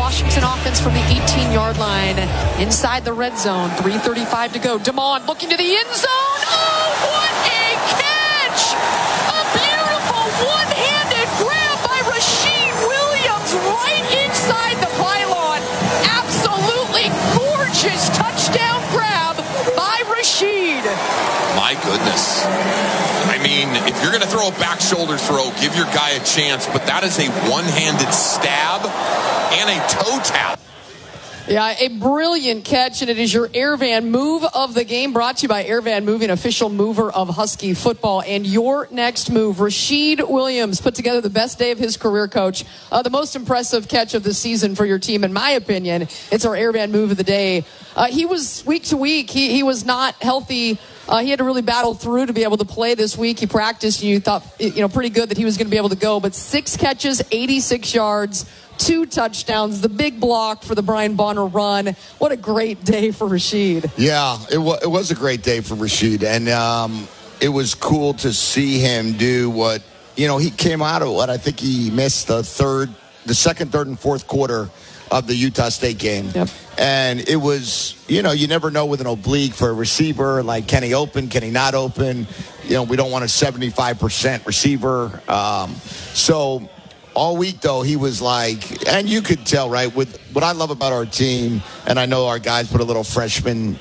Washington offense from the 18-yard line inside the red zone. 3:35 to go. Damon looking to the end zone. Oh, what a catch! A beautiful one-handed grab by Rashid Williams right inside the pylon. Absolutely gorgeous touchdown grab by Rashid. My goodness. I mean, if you're going to throw a back shoulder throw, give your guy a chance, but that is a one-handed stab and a toe tap. Yeah, a brilliant catch, and it is your Airvan move of the game, brought to you by Airvan Moving, official mover of Husky football. And your next move, Rashid Williams put together the best day of his career, Coach. The most impressive catch of the season for your team, in my opinion. It's our Airvan move of the day. He was week to week. He was not healthy. He had to really battle through to be able to play this week. He practiced, and you thought, pretty good that he was going to be able to go. But 6 catches, 86 yards, 2 touchdowns, the big block for the Brian Bonner run. What a great day for Rashid. Yeah, it was a great day for Rashid. And it was cool to see him do what, he came out of what I think he missed the second, third, and fourth quarter of the Utah State game. Yep. And it was, you never know with an oblique for a receiver. Like, can he open? Can he not open? We don't want a 75% receiver. So all week, though, he was like, and you could tell, right, with what I love about our team, and I know our guys put a little freshman,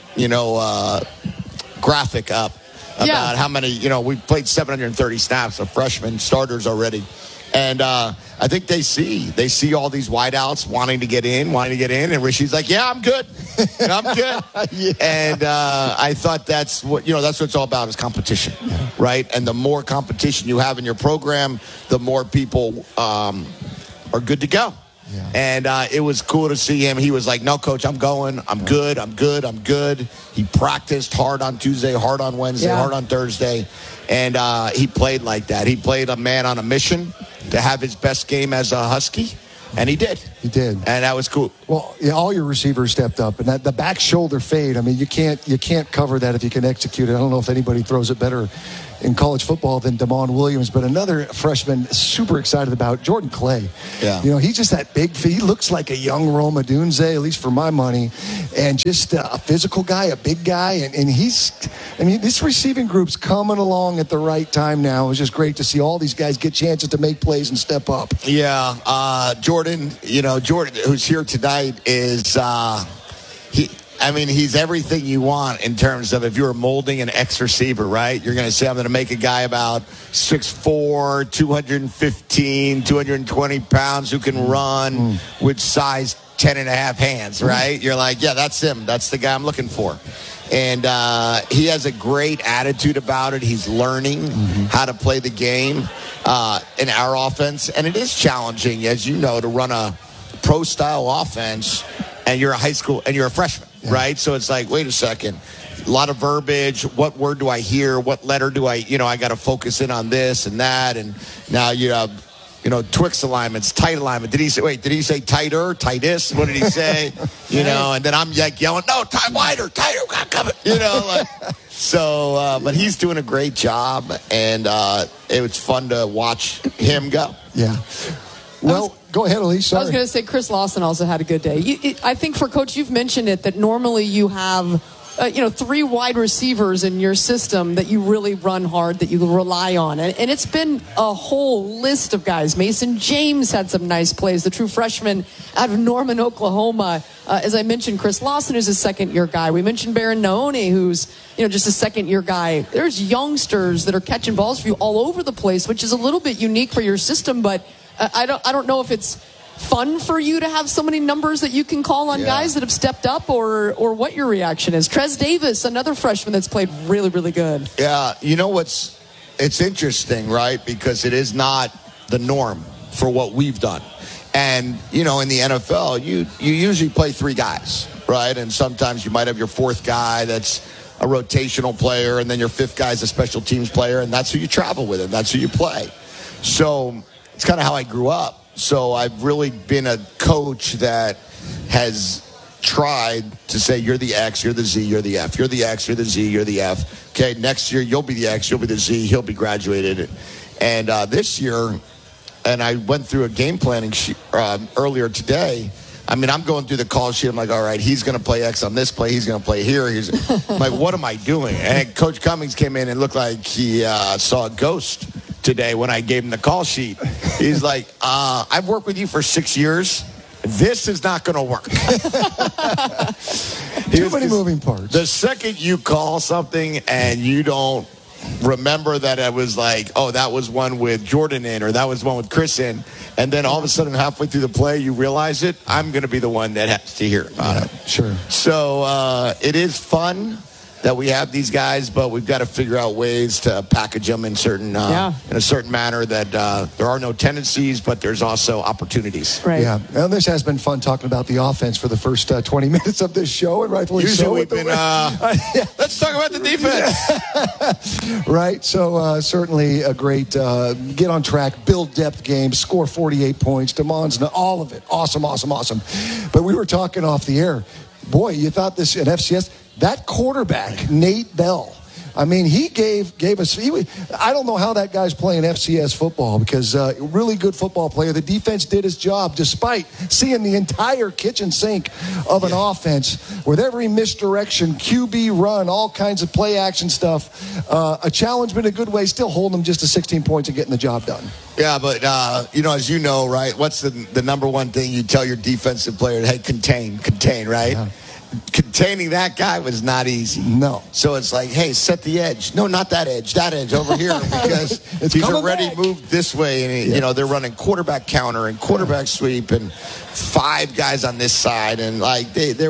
graphic up about how many, we've played 730 snaps of freshman starters already. And I think they see all these wideouts wanting to get in, and Rashid's like, yeah, I'm good. I'm good. Yeah. And I thought that's what it's all about, is competition, right? And the more competition you have in your program, the more people are good to go. Yeah. And it was cool to see him. He was like, no, Coach, I'm going. I'm good. He practiced hard on Tuesday, hard on Wednesday, hard on Thursday. And he played like that. He played a man on a mission to have his best game as a Husky. And he did. He did. And that was cool. Well, all your receivers stepped up. And that the back shoulder fade, I mean, you can't cover that if you can execute it. I don't know if anybody throws it better in college football than Damon Williams. But another freshman super excited about, Jordan Clay. Yeah. He's just that big. He looks like a young Rome Odunze, at least for my money. And just a physical guy, a big guy. And this receiving group's coming along at the right time now. It was just great to see all these guys get chances to make plays and step up. Yeah. Jordan, who's here tonight, is he's everything you want in terms of, if you're molding an X receiver, right? You're going to say, I'm going to make a guy about 6'4", 215, 220 pounds who can run with size 10 and a half hands, right? You're like, yeah, that's him. That's the guy I'm looking for. And he has a great attitude about it. He's learning how to play the game in our offense. And it is challenging, as you know, to run a pro-style offense, and you're a high school, and you're a freshman, right? So it's like, wait a second. A lot of verbiage. What word do I hear? What letter do I got to focus in on this and that. And now you have, Twix alignments, tight alignment. Did he say tighter, tightest? What did he say? And then I'm like yelling, no, wider, tighter, coming. So, but he's doing a great job, and it was fun to watch him go. Yeah. Well, go ahead, Elise. Sorry. I was going to say Chris Lawson also had a good day. I think, for Coach, you've mentioned it, that normally you have 3 wide receivers in your system that you really run hard, that you rely on. And it's been a whole list of guys. Mason James had some nice plays, the true freshman out of Norman, Oklahoma. As I mentioned, Chris Lawson is a second-year guy. We mentioned Baron Naone, who's just a second-year guy. There's youngsters that are catching balls for you all over the place, which is a little bit unique for your system, but I don't know if it's fun for you to have so many numbers that you can call on guys that have stepped up, or what your reaction is. Trez Davis, another freshman that's played really, really good. Yeah, it's interesting, right? Because it is not the norm for what we've done. And, in the NFL, you usually play 3 guys, right? And sometimes you might have your 4th guy that's a rotational player, and then your 5th guy is a special teams player, and that's who you travel with, and that's who you play. So it's kind of how I grew up. So I've really been a coach that has tried to say, you're the X, you're the Z, you're the F. You're the X, you're the Z, you're the F. Okay, next year you'll be the X, you'll be the Z, he'll be graduated. And this year, and I went through a game planning earlier today, I mean, I'm going through the call sheet. I'm like, all right, he's going to play X on this play. He's going to play here. I'm like, what am I doing? And Coach Cummings came in and looked like he saw a ghost today when I gave him the call sheet. He's like, I've worked with you for 6 years. This is not going to work. Too many moving parts. The second you call something and you don't remember that it was like, oh, that was one with Jordan in, or that was one with Chris in, and then all of a sudden halfway through the play you realize it, I'm going to be the one that has to hear about it. Sure. So it is fun that we have these guys, but we've got to figure out ways to package them in certain in a certain manner that there are no tendencies, but there's also opportunities. Right. Yeah. Well, this has been fun talking about the offense for the first 20 minutes of this show, and rightfully Usually so. we've been, let's talk about the defense. Right. So certainly a great get on track, build depth game, score 48 points. Damon's all of it. Awesome. But we were talking off the air. Boy, you thought this at FCS. That quarterback, Nate Bell, I mean, he gave us. I don't know how that guy's playing FCS football, because really good football player. The defense did his job despite seeing the entire kitchen sink of an offense with every misdirection, QB run, all kinds of play action stuff. A challenge, but in a good way, still holding them just to 16 points and getting the job done. Yeah, but, as you know, right, what's the number one thing you tell your defensive player? Hey, contain, right? Yeah. Containing that guy was not easy. No. So it's like, hey, set the edge. No, not that edge over here, because he's already moved this way. And, they're running quarterback counter and quarterback sweep and 5 guys on this side. And, like,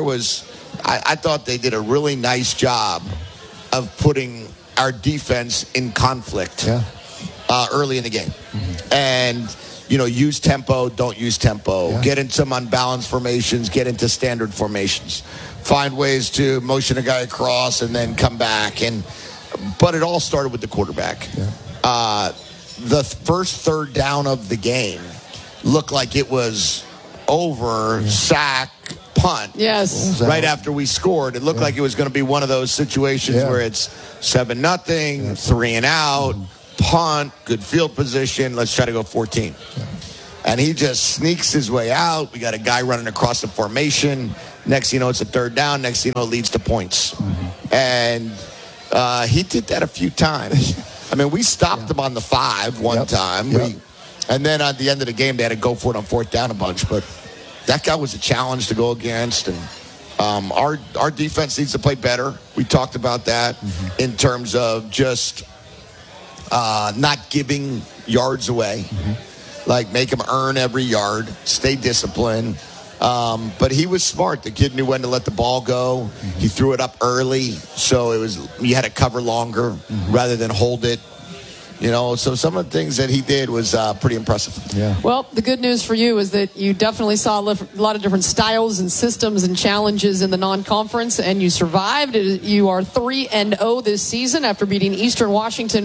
I thought they did a really nice job of putting our defense in conflict early in the game. Mm-hmm. And, use tempo, don't use tempo. Yeah. Get in some unbalanced formations, get into standard formations. Find ways to motion a guy across and then come back. But it all started with the quarterback. Yeah. The first third down of the game looked like it was over, sack, punt. Yes. Right after we scored. It looked like it was going to be one of those situations where it's 7-0, 3 and out. Punt, good field position, let's try to go 14. And he just sneaks his way out. We got a guy running across the formation. Next thing you know, it's a third down. Next thing you know, it leads to points. Mm-hmm. And he did that a few times. I mean, we stopped him on the 5 one time. And then at the end of the game, they had to go for it on 4th down a bunch. But that guy was a challenge to go against. And our defense needs to play better. We talked about that in terms of just not giving yards away. Like, make him earn every yard, stay disciplined. But he was smart. The kid knew when to let the ball go. He threw it up early, so you had to cover longer rather than hold it. So some of the things that he did was pretty impressive. Yeah. Well, the good news for you is that you definitely saw a lot of different styles and systems and challenges in the non-conference, and you survived. You are 3-0 this season after beating Eastern Washington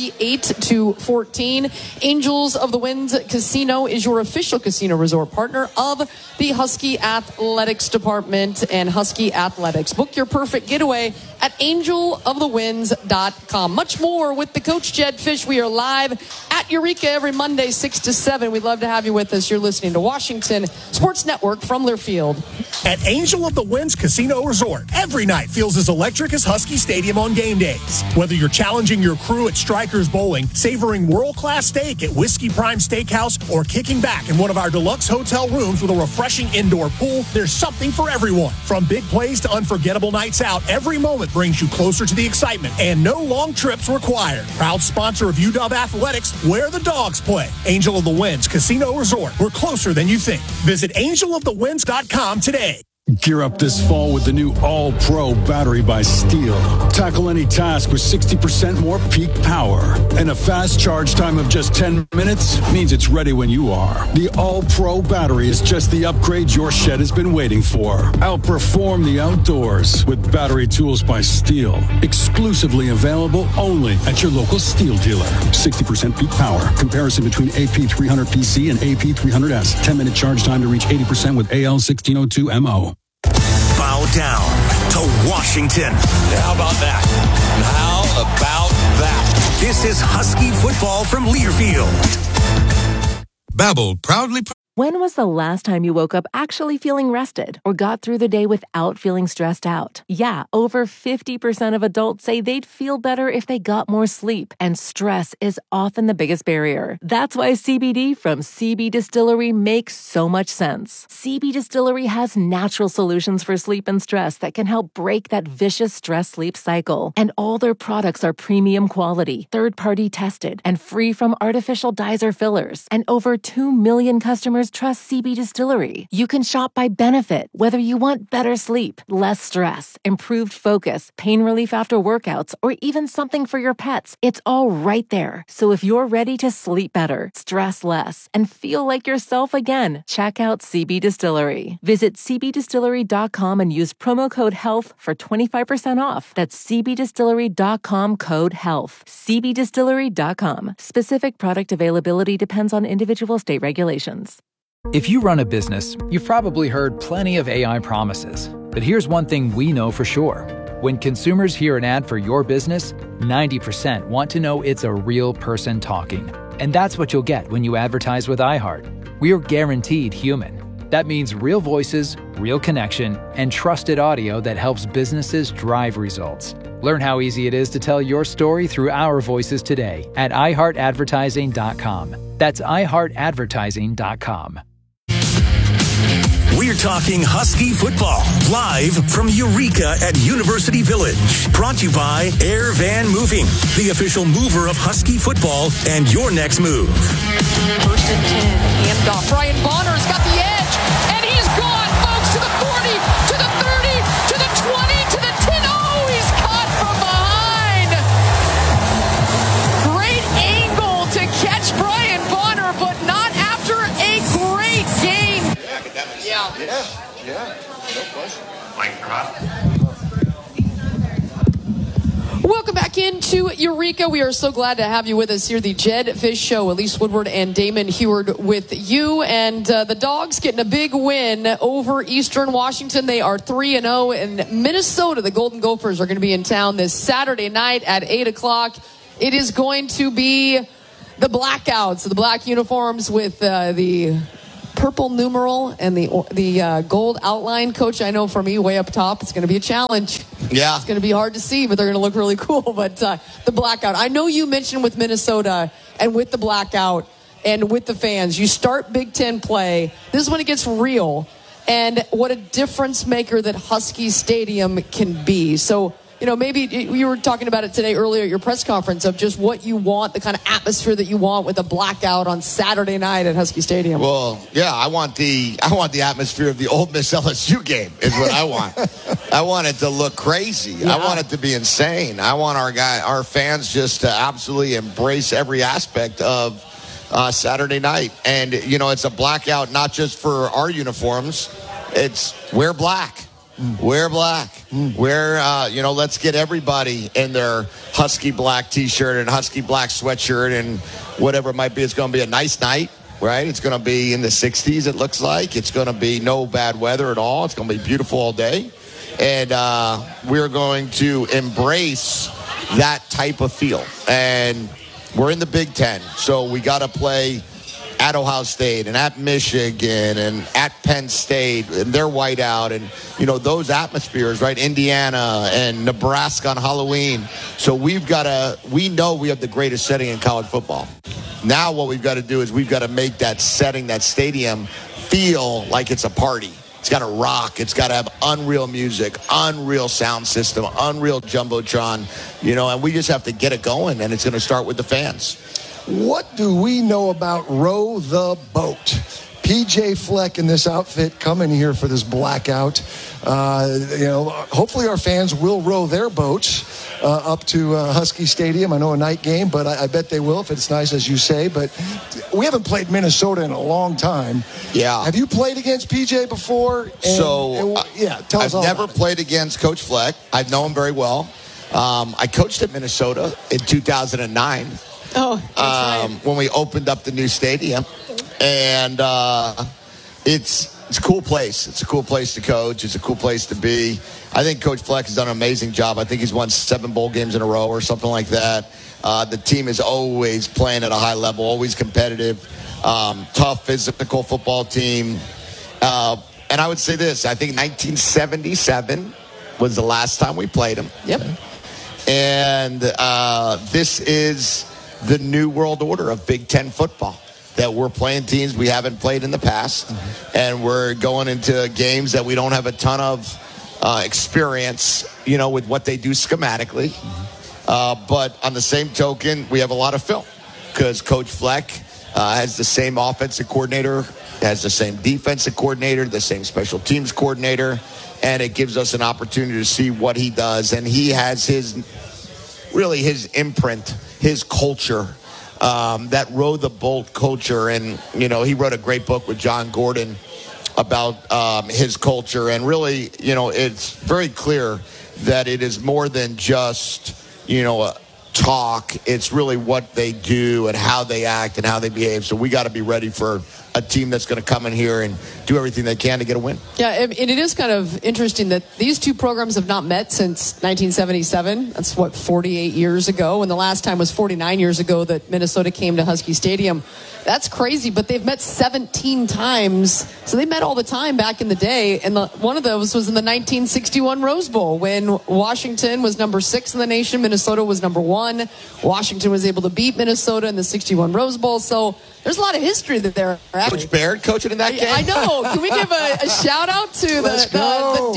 48-14. Angels of the Winds Casino is your official casino resort partner of the Husky Athletics Department and Husky Athletics. Book your perfect getaway at angelofthewinds.com. Much more with the Coach Jed Fish. We are live at Eureka every Monday, 6 to 7. We'd love to have you with us. You're listening to Washington Sports Network from Learfield. At Angel of the Winds Casino Resort, every night feels as electric as Husky Stadium on game days. Whether you're challenging your crew at Strikers Bowling, savoring world-class steak at Whiskey Prime Steakhouse, or kicking back in one of our deluxe hotel rooms with a refreshing indoor pool, there's something for everyone. From big plays to unforgettable nights out, every moment brings you closer to the excitement, and no long trips required. Proud sponsor of UW Athletics, where the dogs play. Angel of the Winds Casino Resort. We're closer than you think. Visit angelofthewinds.com today. Gear up this fall with the new All-Pro battery by Steel. Tackle any task with 60% more peak power. And a fast charge time of just 10 minutes means it's ready when you are. The All-Pro battery is just the upgrade your shed has been waiting for. Outperform the outdoors with battery tools by Steel. Exclusively available only at your local Steel dealer. 60% peak power. Comparison between AP300PC and AP300S. 10-minute charge time to reach 80% with AL1602MO. Bow down to Washington. How about that? This is Husky football from Learfield. Babbel proudly When was the last time you woke up actually feeling rested or got through the day without feeling stressed out? Yeah, over 50% of adults say they'd feel better if they got more sleep, and stress is often the biggest barrier. That's why CBD from CB Distillery makes so much sense. CB Distillery has natural solutions for sleep and stress that can help break that vicious stress-sleep cycle. And all their products are premium quality, third-party tested, and free from artificial dyes or fillers. And over 2 million customers trust CB Distillery. You can shop by benefit, whether you want better sleep, less stress, improved focus, pain relief after workouts, or even something for your pets. It's all right there. So if you're ready to sleep better, stress less, and feel like yourself again, check out CB Distillery. Visit cbdistillery.com and use promo code HEALTH for 25% off. That's cbdistillery.com, code HEALTH. cbdistillery.com. Specific product availability depends on individual state regulations. If you run a business, you've probably heard plenty of AI promises. But here's one thing we know for sure. When consumers hear an ad for your business, 90% want to know it's a real person talking. And that's what you'll get when you advertise with iHeart. We're guaranteed human. That means real voices, real connection, and trusted audio that helps businesses drive results. Learn how easy it is to tell your story through our voices today at iHeartAdvertising.com. That's iHeartAdvertising.com. We're talking Husky football, live from Eureka at University Village. Brought to you by Air Van Moving, the official mover of Husky football and your next move. First and 10, handoff. Brian Bonner's got the edge, and he's gone, folks, to the 40, to the 30, to the 20, to the 10. Oh, he's caught from behind. Great angle to catch Brian Bonner, but not after a great game. Yeah, no question. Welcome back into Eureka. We are so glad to have you with us here. The Jed Fish Show. Elise Woodward and Damon Heward with you. And the Dogs getting a big win over Eastern Washington. They are 3-0. And Minnesota, the Golden Gophers, are going to be in town this Saturday night at 8 o'clock. It is going to be the Blackouts, the black uniforms with the purple numeral and the gold outline. Coach, I know for me, way up top, it's going to be a challenge. Yeah. It's going to be hard to see, but they're going to look really cool. But the blackout, I know you mentioned with Minnesota and with the blackout and with the fans, you start Big Ten play. This is when it gets real. And what a difference maker that Husky Stadium can be. So, you know, maybe you were talking about it today earlier at your press conference of just what you want, the kind of atmosphere that you want with a blackout on Saturday night at Husky Stadium. Well, yeah, I want the atmosphere of the Ole Miss LSU game is what I want. I want it to look crazy. Yeah. I want it to be insane. I want our fans just to absolutely embrace every aspect of Saturday night. And, you know, it's a blackout not just for our uniforms. It's wear black. Wear black. Let's get everybody in their Husky black T-shirt and Husky black sweatshirt and whatever it might be. It's going to be a nice night, right? It's going to be in the 60s, it looks like. It's going to be no bad weather at all. It's going to be beautiful all day. And we're going to embrace that type of feel. And we're in the Big Ten, so we got to play at Ohio State and at Michigan and at Penn State and their whiteout and, you know, those atmospheres, right? Indiana and Nebraska on Halloween. So we know we have the greatest setting in college football. Now what we've got to do is we've got to make that setting, that stadium, feel like it's a party. It's got to rock. It's got to have unreal music, unreal sound system, unreal Jumbotron, you know, and we just have to get it going, and it's going to start with the fans. What do we know about Row the Boat? PJ Fleck in this outfit coming here for this blackout. Hopefully our fans will row their boats up to Husky Stadium. I know a night game, but I bet they will if it's nice, as you say. But we haven't played Minnesota in a long time. Yeah. Have you played against PJ before? Tell us all. I've never played against Coach Fleck. I know him very well. I coached at Minnesota in 2009. Oh, that's right. When we opened up the new stadium. And it's a cool place. It's a cool place to coach. It's a cool place to be. I think Coach Fleck has done an amazing job. I think he's won 7 bowl games in a row or something like that. The team is always playing at a high level, always competitive. tough, physical football team. And I would say this. I think 1977 was the last time we played them. Yep. And this is the new world order of Big Ten football, that we're playing teams we haven't played in the past, and we're going into games that we don't have a ton of experience, with what they do schematically. But on the same token, we have a lot of film because Coach Fleck has the same offensive coordinator, has the same defensive coordinator, the same special teams coordinator, and it gives us an opportunity to see what he does. And he has his imprint, his culture, that row the boat culture. And, he wrote a great book with John Gordon about his culture. And really, it's very clear that it is more than just, talk. It's really what they do and how they act and how they behave. So we got to be ready for a team that's going to come in here and do everything they can to get a win. Yeah, and it is kind of interesting that these two programs have not met since 1977. That's 48 years ago, and the last time was 49 years ago that Minnesota came to Husky Stadium. That's crazy, but they've met 17 times. So they met all the time back in the day, and one of those was in the 1961 Rose Bowl when Washington was number 6 in the nation, Minnesota was number 1. Washington was able to beat Minnesota in the 61 Rose Bowl. So there's a lot of history there. Coach Baird coaching in that game? I know. Can we give a shout out to the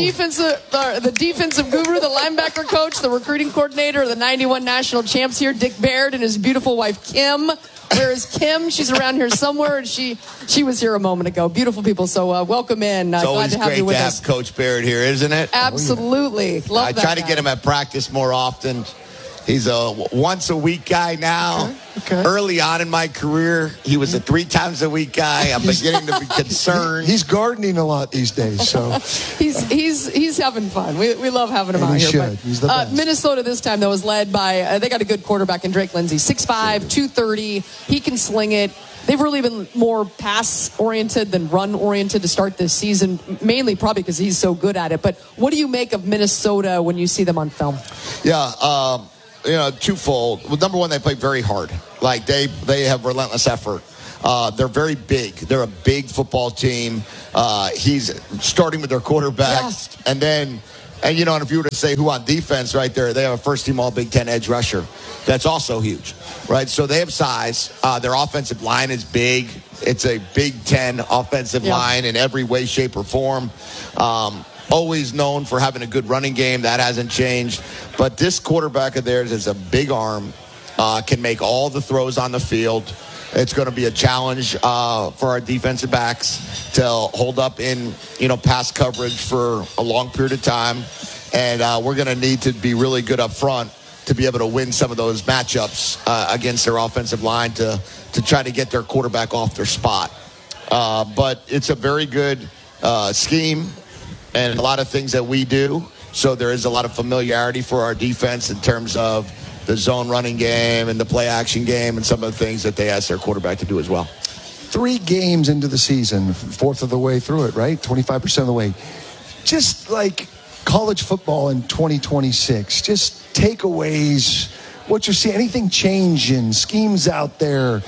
defensive guru, the linebacker coach, the recruiting coordinator, the 91 national champs here, Dick Baird, and his beautiful wife, Kim. Where is Kim? She's around here somewhere, and she was here a moment ago. Beautiful people. So welcome in. It's glad to have you with us. It's always great to have Coach Baird here, isn't it? Absolutely. Love that. I try to get him at practice more often. He's a once-a-week guy now. Okay. Early on in my career, he was a 3-times-a-week guy. I'm beginning to be concerned. He's gardening a lot these days, so he's having fun. We love having him out he here. should. He's the best. Minnesota this time, though, was led by they got a good quarterback in Drake Lindsey, 6'5", 230. He can sling it. They've really been more pass-oriented than run-oriented to start this season, mainly probably because he's so good at it. But what do you make of Minnesota when you see them on film? Yeah, twofold. Well, number one, they play very hard. Like they have relentless effort. They're very big. They're a big football team. He's starting with their quarterback, and if you were to say who on defense right there, they have a first-team All-Big Ten edge rusher. That's also huge, right? So they have size. Their offensive line is big. It's a Big Ten offensive line in every way, shape, or form. Always known for having a good running game. That hasn't changed. But this quarterback of theirs is a big arm, can make all the throws on the field. It's going to be a challenge for our defensive backs to hold up in, pass coverage for a long period of time. And we're going to need to be really good up front to be able to win some of those matchups against their offensive line to try to get their quarterback off their spot. But it's a very good scheme and a lot of things that we do. So there is a lot of familiarity for our defense in terms of the zone running game and the play action game and some of the things that they ask their quarterback to do as well. 3 games into the season, fourth of the way through it, right? 25% of the way. Just like college football in 2026, just takeaways, what you're seeing, anything changing, schemes out there.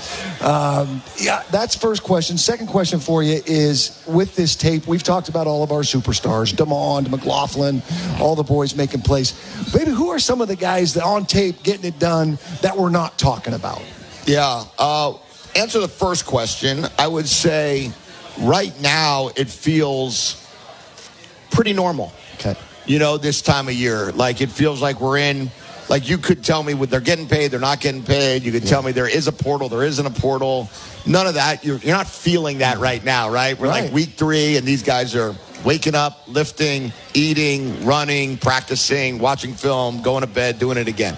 That's first question. Second question for you is, with this tape, we've talked about all of our superstars, DeMond, McLaughlin, all the boys making plays. Maybe who are some of the guys that on tape getting it done that we're not talking about? Yeah. Answer the first question. I would say right now it feels pretty normal. Okay. This time of year. Like it feels like we're in. Like you could tell me what they're getting paid, they're not getting paid. You could tell me there is a portal, there isn't a portal. None of that. You're not feeling that right now, right? We're like week 3, and these guys are waking up, lifting, eating, running, practicing, watching film, going to bed, doing it again.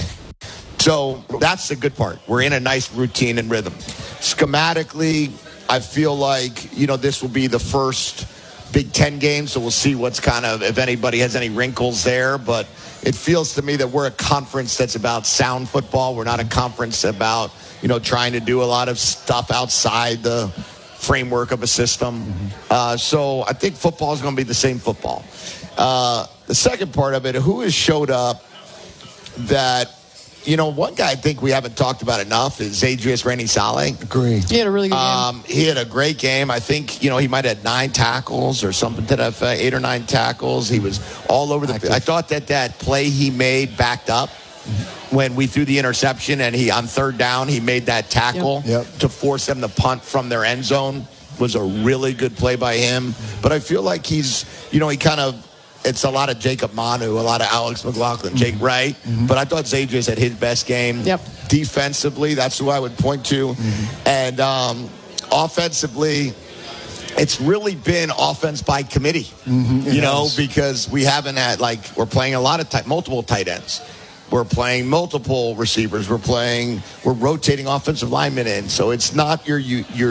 So that's the good part. We're in a nice routine and rhythm. Schematically, I feel like, this will be the first Big Ten game, so we'll see what's kind of, if anybody has any wrinkles there, but it feels to me that we're a conference that's about sound football. We're not a conference about, trying to do a lot of stuff outside the framework of a system. So I think football is going to be the same football. The second part of it, who has showed up that, one guy I think we haven't talked about enough is Zadrius Rainey-Saleh. Agree. He had a really good game. He had a great game. I think, he might have had 9 tackles or something to that effect, 8 or 9 tackles. He was all over the field. I thought that play he made backed up when we threw the interception and he, on 3rd down, he made that tackle to force them to punt from their end zone. Was a really good play by him. But I feel like he's, it's a lot of Jacob Manu, a lot of Alex McLaughlin, Jake Wright. But I thought Zadrius had his best game. Defensively, that's who I would point to. And offensively, it's really been offense by committee, because we haven't had, we're playing a lot of multiple tight ends. We're playing multiple receivers. We're rotating offensive linemen in. So it's not your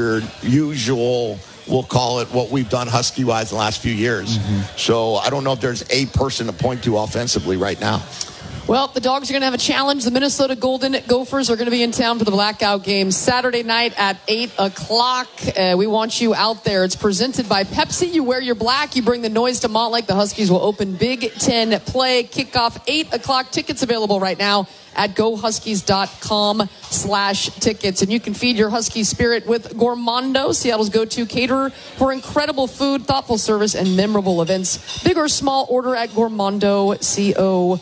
usual, we'll call it what we've done Husky-wise the last few years. So I don't know if there's a person to point to offensively right now. Well, the Dogs are going to have a challenge. The Minnesota Golden Gophers are going to be in town for the blackout game Saturday night at 8 o'clock. We want you out there. It's presented by Pepsi. You wear your black. You bring the noise to Montlake. The Huskies will open Big Ten play. Kickoff 8 o'clock. Tickets available right now at gohuskies.com/tickets. And you can feed your Husky spirit with Gourmando, Seattle's go-to caterer for incredible food, thoughtful service, and memorable events. Big or small, order at gourmandoco.com.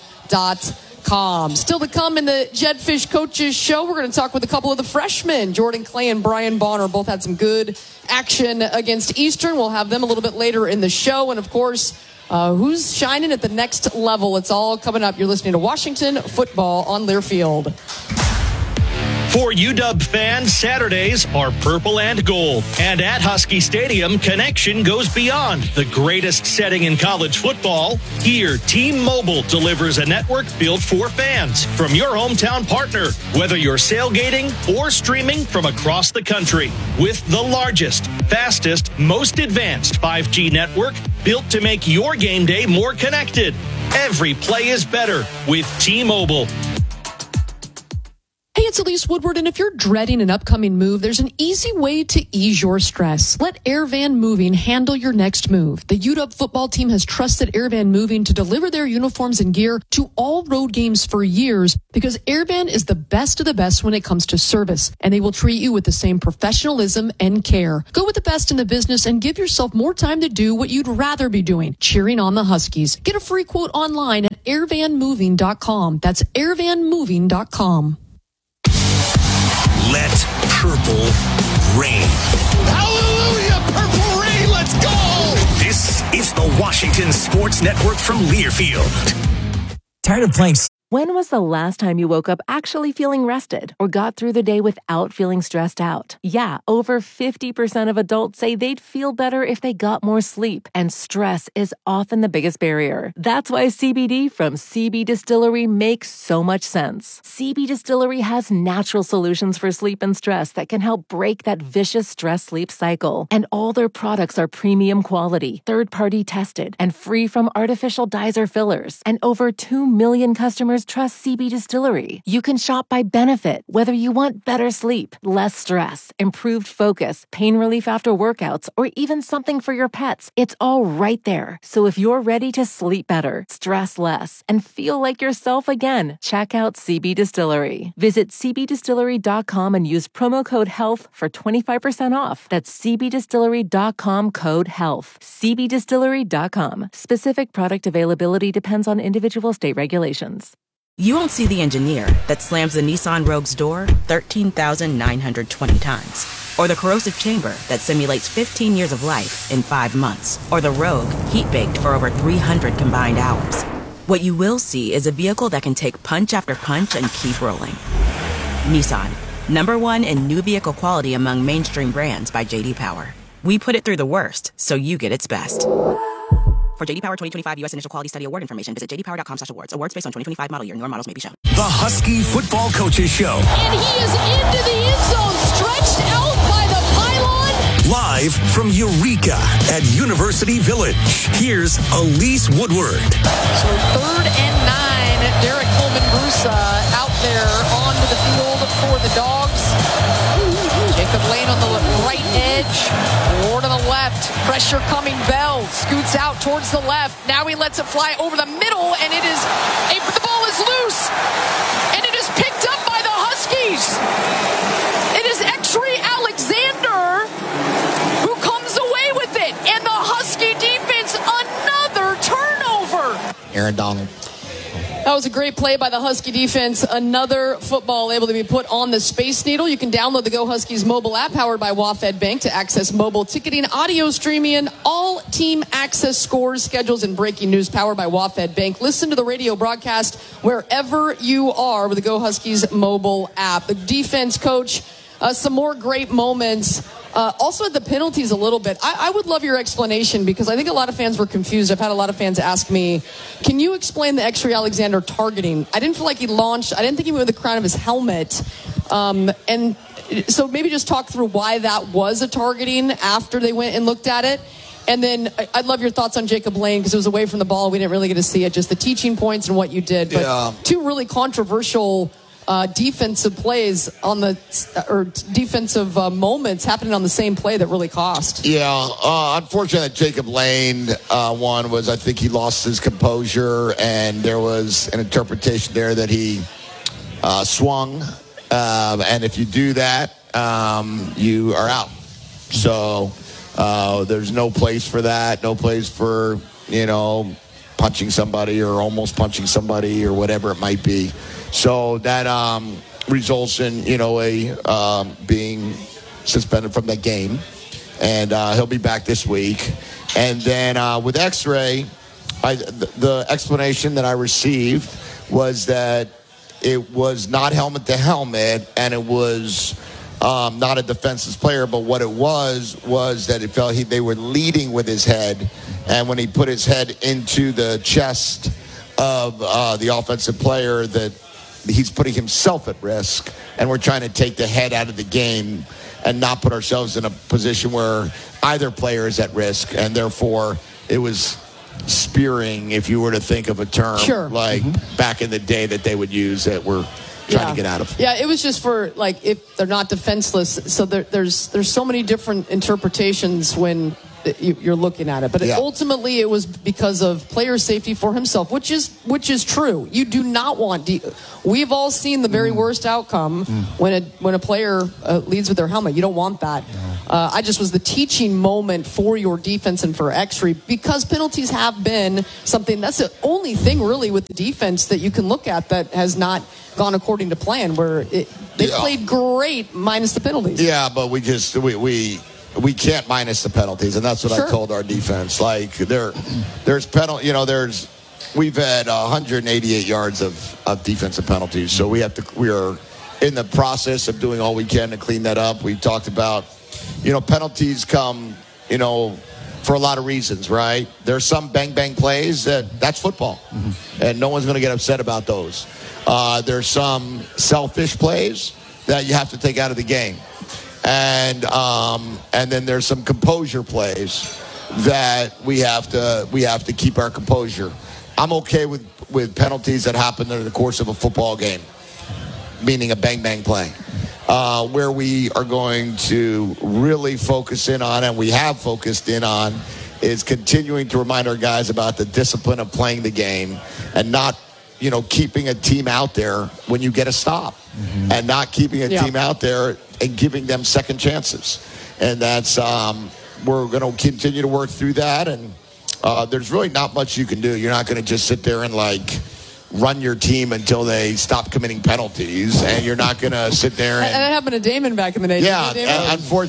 Still to come in the Jedfish Coaches Show, we're going to talk with a couple of the freshmen. Jordan Clay and Brian Bonner both had some good action against Eastern. We'll have them a little bit later in the show. And, of course, who's shining at the next level? It's all coming up. You're listening to Washington Football on Learfield. For UW fans, Saturdays are purple and gold. And at Husky Stadium, connection goes beyond the greatest setting in college football. Here, T-Mobile delivers a network built for fans from your hometown partner, whether you're tailgating or streaming from across the country. With the largest, fastest, most advanced 5G network built to make your game day more connected. Every play is better with T-Mobile. Hey, it's Elise Woodward, and if you're dreading an upcoming move, there's an easy way to ease your stress. Let Airvan Moving handle your next move. The UW football team has trusted Airvan Moving to deliver their uniforms and gear to all road games for years because Airvan is the best of the best when it comes to service, and they will treat you with the same professionalism and care. Go with the best in the business and give yourself more time to do what you'd rather be doing, cheering on the Huskies. Get a free quote online at airvanmoving.com. That's airvanmoving.com. Let purple rain. Hallelujah! Purple rain, let's go! This is the Washington Sports Network from Learfield. Tired of playing... When was the last time you woke up actually feeling rested or got through the day without feeling stressed out? Yeah, over 50% of adults say they'd feel better if they got more sleep, and stress is often the biggest barrier. That's why CBD from CB Distillery makes so much sense. CB Distillery has natural solutions for sleep and stress that can help break that vicious stress-sleep cycle. And all their products are premium quality, third-party tested, and free from artificial dyes or fillers. And over 2 million customers trust CB Distillery. You can shop by benefit, whether you want better sleep, less stress, improved focus, pain relief after workouts, or even something for your pets. It's all right there. So if you're ready to sleep better, stress less, and feel like yourself again, check out CB Distillery. Visit cbdistillery.com and use promo code HEALTH for 25% off. That's cbdistillery.com code HEALTH. cbdistillery.com. Specific product availability depends on individual state regulations. You won't see the engineer that slams the Nissan Rogue's door 13,920 times. Or the corrosive chamber that simulates 15 years of life in 5 months. Or the Rogue heat-baked for over 300 combined hours. What you will see is a vehicle that can take punch after punch and keep rolling. Nissan, #1 in new vehicle quality among mainstream brands by J.D. Power. We put it through the worst, so you get its best. For J.D. Power 2025 U.S. Initial Quality Study Award information, visit jdpower.com/awards. Awards based on 2025 model year. Newer models may be shown. The Husky Football Coaches Show. And he is into the end zone, stretched out by the pylon. Live from Eureka at University Village. Here's Elise Woodward. So 3rd and 9. Derek Coleman-Brusa out there onto the field for the Dogs. Jacob Lane on the right edge. Ward on the left. Pressure coming. Bell scoots out towards the left. Now he lets it fly over the middle, and the ball is loose. And it is picked penalties. It is X-Ray Alexander who comes away with it. And the Husky defense, another turnover. Aaron Donald. That was a great play by the Husky defense. Another football able to be put on the Space Needle. You can download the Go Huskies mobile app powered by WaFd Bank to access mobile ticketing, audio streaming, and all team access scores, schedules, and breaking news powered by WaFd Bank. Listen to the radio broadcast wherever you are with the Go Huskies mobile app. The defense coach, some more great moments. Also the penalties a little bit. I would love your explanation because I think a lot of fans were confused. I've had a lot of fans ask me, can you explain the X-Ray Alexander targeting? I didn't feel like he launched. I didn't think he went with the crown of his helmet. And so maybe just talk through why that was a targeting after they went and looked at it. And then I'd love your thoughts on Jacob Lane because it was away from the ball. We didn't really get to see it, just the teaching points and what you did. But two really controversial defensive plays on the or defensive moments happening on the same play that really cost. Yeah, unfortunately, Jacob Lane one was I think he lost his composure, and there was an interpretation there that he swung, and if you do that, you are out. So there's no place for that. No place for punching somebody or almost punching somebody or whatever it might be. So that results in, being suspended from the game. And he'll be back this week. And then with X-Ray, the explanation that I received was that it was not helmet to helmet, and it was not a defenseless player. But what it was that it felt they were leading with his head. And when he put his head into the chest of the offensive player, that he's putting himself at risk, and we're trying to take the head out of the game and not put ourselves in a position where either player is at risk, and therefore it was spearing, if you were to think of a term, back in the day that they would use that we're trying to get out of. Yeah, it was just for, if they're not defenseless. So there's so many different interpretations when you're looking at it, but ultimately it was because of player safety for himself, which is true. You do not want. We've all seen the very worst outcome when a player leads with their helmet. You don't want that. I just was the teaching moment for your defense and for X-Ray, because penalties have been something. That's the only thing really with the defense that you can look at that has not gone according to plan. Where they played great minus the penalties. Yeah, but we can't minus the penalties, and that's what I told our defense. There's penalty. We've had 188 yards of defensive penalties, so we are in the process of doing all we can to clean that up. We talked about, penalties come, for a lot of reasons, right? There's some bang plays that's football, and no one's going to get upset about those. There's some selfish plays that you have to take out of the game. And then there's some composure plays that we have to keep our composure. I'm okay with penalties that happen during the course of a football game, meaning a bang play. Where we are going to really focus in on, and we have focused in on, is continuing to remind our guys about the discipline of playing the game and not, keeping a team out there when you get a stop, and not keeping a team out there and giving them second chances. And that's we're going to continue to work through that. And there's really not much you can do. You're not going to just sit there and run your team until they stop committing penalties, and you're not going to sit there and that happened to Damon back in the day. Yeah,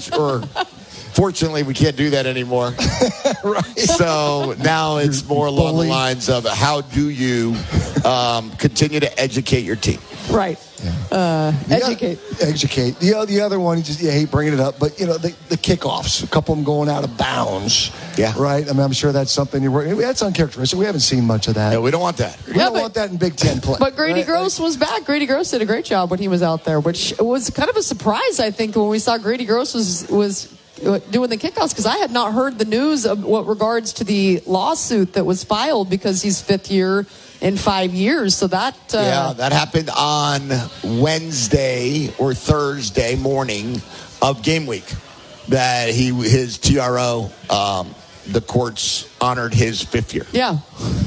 fortunately, we can't do that anymore. Right. So now it's more along the lines of how do you continue to educate your team? Right. Educate. The other one, you hate bringing it up, but the kickoffs, a couple of them going out of bounds. Yeah. Right. I mean, I'm sure that's something that's uncharacteristic. We haven't seen much of that. No, we don't want that. We don't want that in Big Ten play. But Grady Gross was back. Grady Gross did a great job when he was out there, which was kind of a surprise, I think, when we saw Grady Gross was doing the kickoffs, because I had not heard the news of what regards to the lawsuit that was filed because he's fifth year in 5 years. So that that happened on Wednesday or Thursday morning of game week. That his TRO, the courts honored his fifth year. Yeah.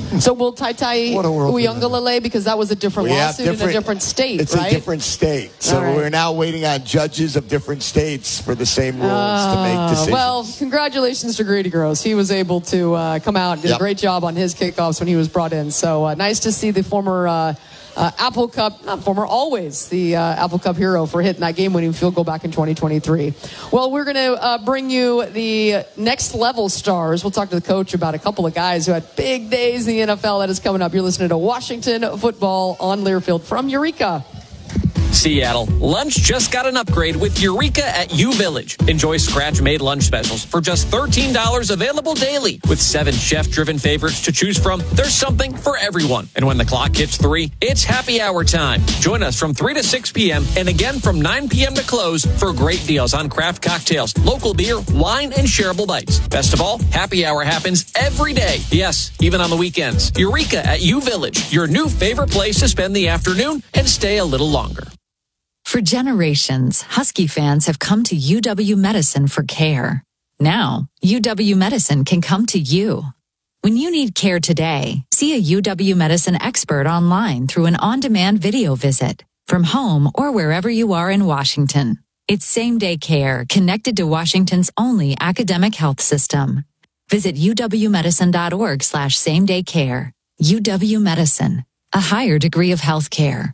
So will Tai What a world we live in. Uyunglele, because that was a different lawsuit in a different state, it's right? It's a different state. So we're now waiting on judges of different states for the same rules to make decisions. Well, congratulations to Grady Gross. He was able to come out and did a great job on his kickoffs when he was brought in. So nice to see the former Apple Cup, not former, always the Apple Cup hero for hitting that game-winning field goal back in 2023. Well, we're going to bring you the next level stars. We'll talk to the coach about a couple of guys who had big days in the NFL that is coming up. You're listening to Washington Football on Learfield from Eureka. Seattle, lunch just got an upgrade with Eureka at U Village. Enjoy scratch-made lunch specials for just $13 available daily. With 7 chef-driven favorites to choose from, there's something for everyone. And when the clock hits 3, it's happy hour time. Join us from 3 to 6 p.m. and again from 9 p.m. to close for great deals on craft cocktails, local beer, wine, and shareable bites. Best of all, happy hour happens every day. Yes, even on the weekends. Eureka at U Village, your new favorite place to spend the afternoon and stay a little longer. For generations, Husky fans have come to UW-Medicine for care. Now, UW-Medicine can come to you. When you need care today, see a UW-Medicine expert online through an on-demand video visit from home or wherever you are in Washington. It's same-day care connected to Washington's only academic health system. Visit uwmedicine.org/same-day care. UW-Medicine, a higher degree of health care.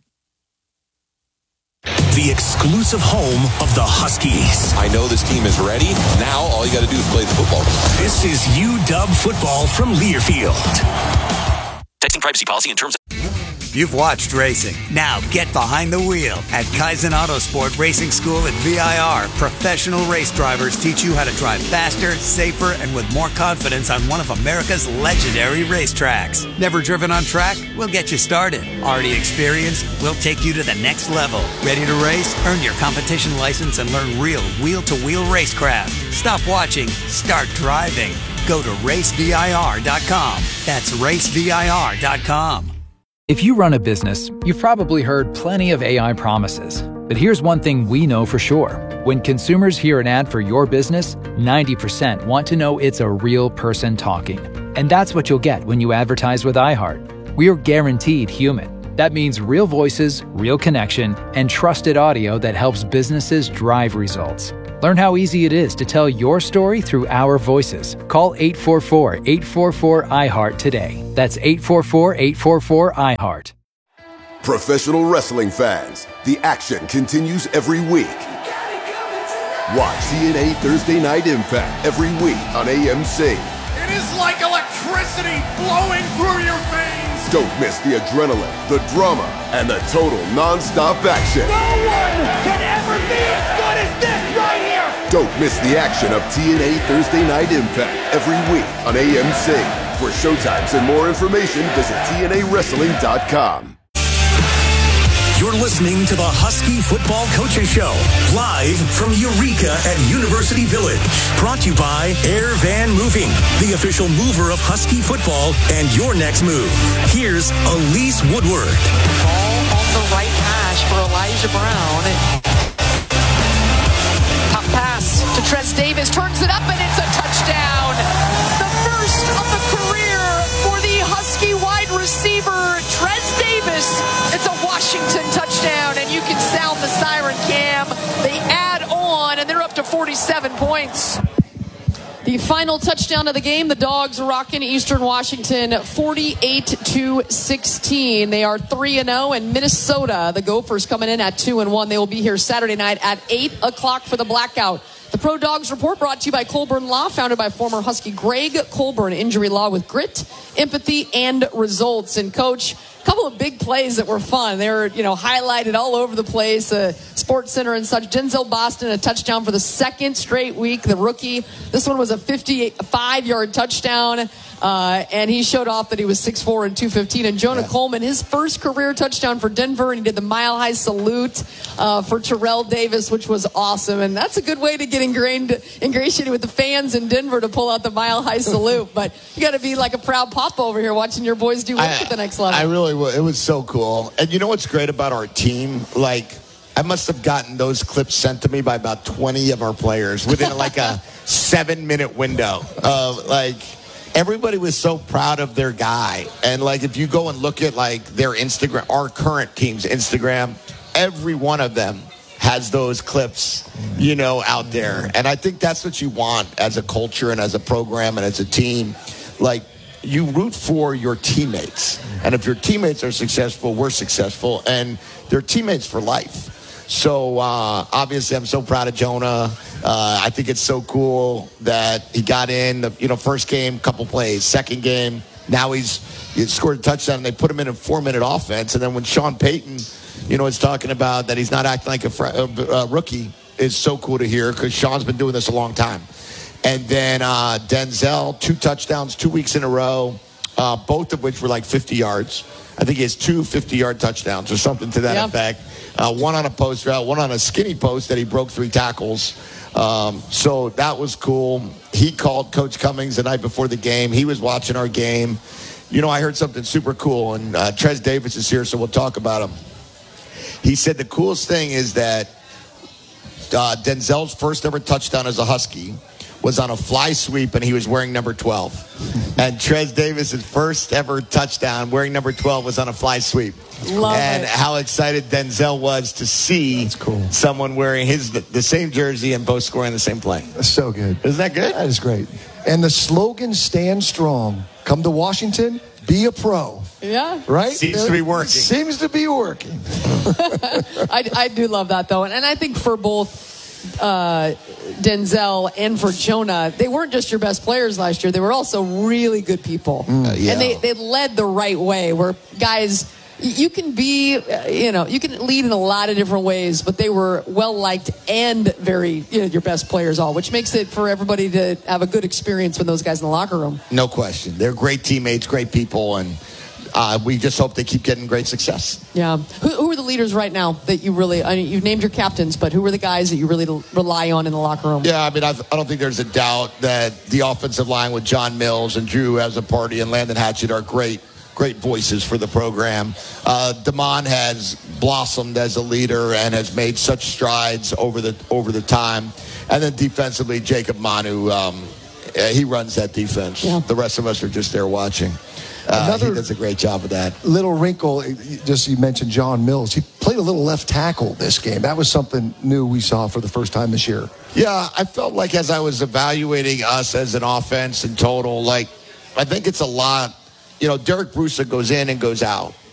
The exclusive home of the Huskies. I know this team is ready. Now all you got to do is play the football. This is UW football from Learfield. Texting privacy policy in terms of... You've watched racing. Now get behind the wheel. At Kaizen Autosport Racing School at VIR, professional race drivers teach you how to drive faster, safer, and with more confidence on one of America's legendary racetracks. Never driven on track? We'll get you started. Already experienced? We'll take you to the next level. Ready to race? Earn your competition license and learn real wheel-to-wheel racecraft. Stop watching. Start driving. Go to racevir.com. That's racevir.com. If you run a business, you've probably heard plenty of AI promises. But here's one thing we know for sure. When consumers hear an ad for your business, 90% want to know it's a real person talking. And that's what you'll get when you advertise with iHeart. We are guaranteed human. That means real voices, real connection, and trusted audio that helps businesses drive results. Learn how easy it is to tell your story through our voices. Call 844-844-iHeart today. That's 844-844-iHeart. Professional wrestling fans, the action continues every week. Watch TNA Thursday Night Impact every week on AMC. It is like electricity flowing through your veins. Don't miss the adrenaline, the drama, and the total non-stop action. No one can ever be as good as this right here. Don't miss the action of TNA Thursday Night Impact every week on AMC. For showtimes and more information, visit TNAWrestling.com. You're listening to the Husky Football Coaches Show, live from Eureka at University Village. Brought to you by Air Van Moving, the official mover of Husky football and your next move. Here's Elise Woodward. Ball on the right hash for Elijah Brown. Top pass to Trez Davis, turns it up, and it's a touchdown. The first of the career for the Husky wide receiver, Trez Davis. It's a Washington touchdown, and you can sound the siren, Cam. They add on, and they're up to 47 points. The final touchdown of the game, the Dogs rocking Eastern Washington 48-16. They are 3-0, and Minnesota, the Gophers, coming in at 2-1. They will be here Saturday night at 8 o'clock for the blackout. The Pro Dogs Report brought to you by Colburn Law, founded by former Husky Greg Colburn. Injury law with grit, empathy, and results. And Coach, a couple of big plays that were fun. They were, highlighted all over the place. Sports Center and such. Denzel Boston, a touchdown for the second straight week. The rookie. This one was a 55-yard touchdown. And he showed off that he was 6'4" and 215. And Jonah Coleman, his first career touchdown for Denver, and he did the mile-high salute for Terrell Davis, which was awesome. And that's a good way to get ingratiated with the fans in Denver, to pull out the mile-high salute. But you got to be like a proud papa over here watching your boys do work at the next level. I really will. It was so cool. And you know what's great about our team? I must have gotten those clips sent to me by about 20 of our players within like a 7-minute window of everybody was so proud of their guy. And, like, if you go and look at, like, their Instagram, our current team's Instagram, every one of them has those clips, you know, out there. And I think that's what you want as a culture and as a program and as a team. Like, you root for your teammates. And if your teammates are successful, we're successful. And they're teammates for life. So, obviously, I'm so proud of Jonah. I think it's so cool that he got in, first game, couple plays. Second game, now he scored a touchdown, and they put him in a 4-minute offense. And then when Sean Payton, is talking about that he's not acting like a rookie, is so cool to hear because Sean's been doing this a long time. And then Denzel, 2 touchdowns, 2 weeks in a row, both of which were like 50 yards. I think he has 2 50-yard touchdowns or something to that effect. One on a post route, one on a skinny post that he broke 3 tackles. So that was cool. He called Coach Cummings the night before the game. He was watching our game. I heard something super cool, and Trez Davis is here, so we'll talk about him. He said the coolest thing is that Denzel's first ever touchdown as a Husky was on a fly sweep, and he was wearing number 12. And Trez Davis' first ever touchdown wearing number 12 was on a fly sweep. Love and it. how excited Denzel was to see someone wearing the same jersey and both scoring the same play. That's so good. Isn't that good? That is great. And the slogan, stand strong. Come to Washington, be a pro. Yeah. Right? Seems to be working. Seems to be working. I do love that, though. And I think for both Denzel and for Jonah, they weren't just your best players last year. They were also really good people. And they led the right way, where guys, you can be, you can lead in a lot of different ways, but they were well-liked and very, your best players all, which makes it for everybody to have a good experience with those guys in the locker room. No question. They're great teammates, great people, and we just hope they keep getting great success. Yeah. Who are the leaders right now that you really, you've named your captains, but who are the guys that you really rely on in the locker room? Yeah, I mean, I don't think there's a doubt that the offensive line with John Mills and Drew Azzopardi and Landon Hatchett are great voices for the program. Damon has blossomed as a leader and has made such strides over the time. And then defensively, Jacob Manu, he runs that defense. Yeah. The rest of us are just there watching. He does a great job of that. Little wrinkle, you mentioned John Mills. He played a little left tackle this game. That was something new we saw for the first time this year. Yeah, I felt like as I was evaluating us as an offense in total, I think it's a lot. Derek Brusa goes in and goes out.